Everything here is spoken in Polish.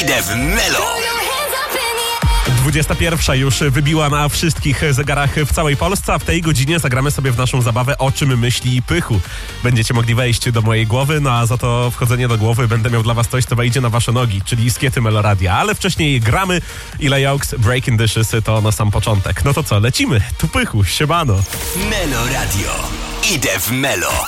Idę w Melo. 21 już wybiła na wszystkich zegarach w całej Polsce, a w tej godzinie zagramy sobie w naszą zabawę O czym myśli Pychu. Będziecie mogli wejść do mojej głowy, no a za to wchodzenie do głowy będę miał dla was coś, co wejdzie na wasze nogi, czyli skiety Meloradia. Ale wcześniej gramy. Ile Oaks, Breaking Dishes to na sam początek. No to co, lecimy. Tu Pychu, siemano. Meloradio. Idę w Melo.